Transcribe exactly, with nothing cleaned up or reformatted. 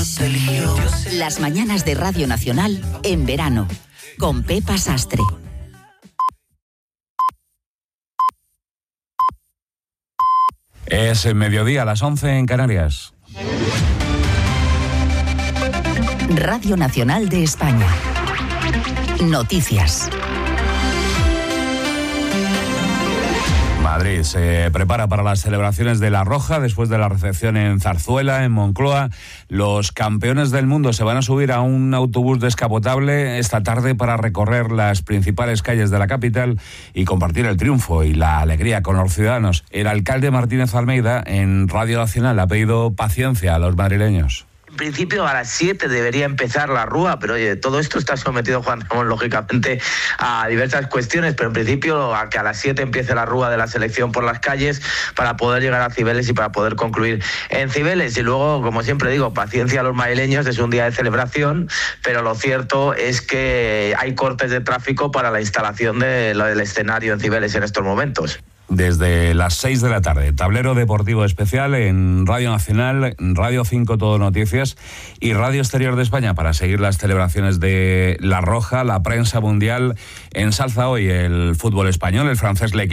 se lió. Las mañanas de Radio Nacional en verano, con Pepa Sastre. Es el mediodía, a las once en Canarias. Radio Nacional de España. Noticias. Madrid se prepara para las celebraciones de La Roja después de la recepción en Zarzuela, en Moncloa. Los campeones del mundo se van a subir a un autobús descapotable esta tarde para recorrer las principales calles de la capital y compartir el triunfo y la alegría con los ciudadanos. El alcalde Martínez Almeida en Radio Nacional ha pedido paciencia a los madrileños. En principio a las siete debería empezar la rúa, pero oye, todo esto está sometido, Juan Ramón, lógicamente a diversas cuestiones, pero en principio a que a las siete empiece la rúa de la selección por las calles para poder llegar a Cibeles y para poder concluir en Cibeles. Y luego, como siempre digo, paciencia a los madrileños, es un día de celebración, pero lo cierto es que hay cortes de tráfico para la instalación de lo del escenario en Cibeles en estos momentos. Desde las seis de la tarde, tablero deportivo especial en Radio Nacional, Radio cinco Todo Noticias y Radio Exterior de España para seguir las celebraciones de La Roja. La prensa mundial ensalza hoy el fútbol español. El francés Le